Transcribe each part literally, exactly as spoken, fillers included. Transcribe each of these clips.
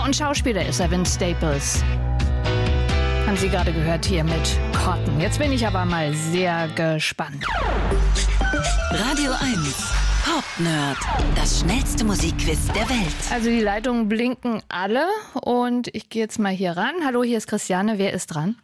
Autor und Schauspieler ist er, Vince Staples. Haben Sie gerade gehört hier mit Cotton. Jetzt bin ich aber mal sehr gespannt. Radio eins Pop Nerd, das schnellste Musikquiz der Welt. Also die Leitungen blinken alle und ich gehe jetzt mal hier ran. Hallo, hier ist Christiane. Wer ist dran?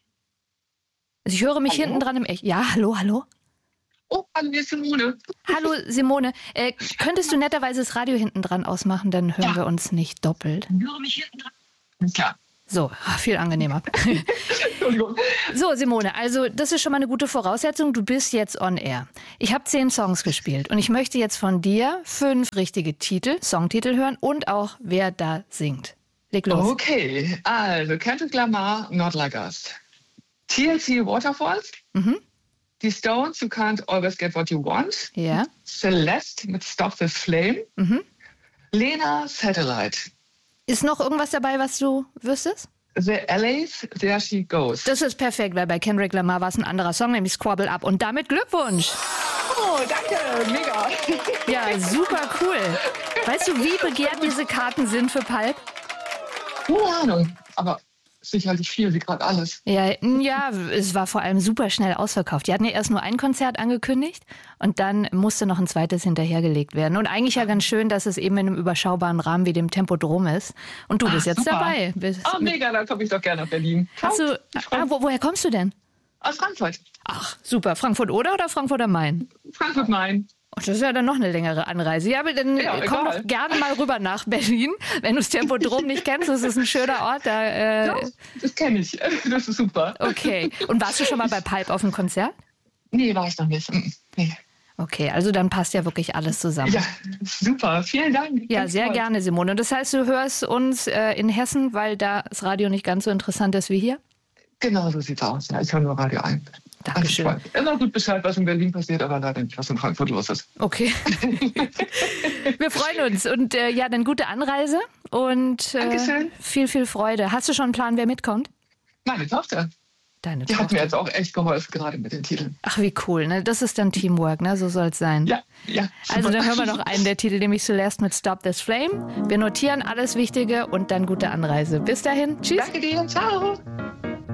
Also ich höre mich hallo? Hinten dran im Echt. Ja, hallo, hallo. Oh, hallo, hier ist Simone. Hallo, Simone. Äh, könntest du netterweise das Radio hinten dran ausmachen, dann hören ja. wir uns nicht doppelt. Ich höre mich hinten dran. Klar. So, viel angenehmer. Entschuldigung. So, Simone, also das ist schon mal eine gute Voraussetzung. Du bist jetzt on air. Ich habe zehn Songs gespielt und ich möchte jetzt von dir fünf richtige Titel, Songtitel hören und auch, wer da singt. Leg los. Okay, also Kendrick Lamar, Not Like Us. T L C, Waterfalls. Mhm. Die Stones, You Can't Always Get What You Want. Ja. Celeste mit Stop This Flame. Mhm. Lena, Satellite. Ist noch irgendwas dabei, was du wüsstest? The L A's, There She Goes. Das ist perfekt, weil bei Kendrick Lamar war es ein anderer Song, nämlich Squabble Up. Und damit Glückwunsch. Oh, danke, mega. Ja, super cool. Weißt du, wie begehrt diese Karten sind für Pulp? Keine Ahnung, aber sicherlich viel, wie gerade alles. Ja, ja, es war vor allem super schnell ausverkauft. Die hatten ja erst nur ein Konzert angekündigt und dann musste noch ein zweites hinterhergelegt werden. Und eigentlich ja ganz schön, dass es eben in einem überschaubaren Rahmen wie dem Tempodrom ist. Und du Ach, bist jetzt super. dabei. Bist oh, mega, dann komme ich doch gerne nach Berlin. Hast du, ah, wo, woher kommst du denn? Aus Frankfurt. Ach, super. Frankfurt-Oder oder Frankfurt am Main? Frankfurt-Main. Oh, das ist ja dann noch eine längere Anreise. Ja, aber dann ja, komm egal. doch gerne mal rüber nach Berlin. Wenn du das Tempodrom nicht kennst, das ist ein schöner Ort. Da, äh ja, das kenne ich. Das ist super. Okay. Und warst du schon mal bei Pulp auf dem Konzert? Nee, war ich noch nicht. Nee. Okay, also dann passt ja wirklich alles zusammen. Ja, super. Vielen Dank. Ja, ganz sehr toll. gerne, Simone. Und das heißt, du hörst uns äh, in Hessen, weil da das Radio nicht ganz so interessant ist wie hier? Genau so sieht's aus. Ja, ich höre nur Radio ein. Dankeschön. Also ich weiß immer gut Bescheid, was in Berlin passiert, aber leider nicht, was in Frankfurt los ist. Okay. Wir freuen uns. Und äh, ja, dann gute Anreise und äh, Dankeschön. viel, viel Freude. Hast du schon einen Plan, wer mitkommt? Meine Tochter. Deine Die Tochter. hat mir jetzt auch echt geholfen, gerade mit den Titeln. Ach, wie cool. Ne? Das ist dann Teamwork, ne? So soll es sein. Ja, ja. Also dann hören wir noch einen der Titel, nämlich Celeste mit Stop This Flame. Wir notieren alles Wichtige und dann gute Anreise. Bis dahin. Tschüss. Danke dir. Ciao.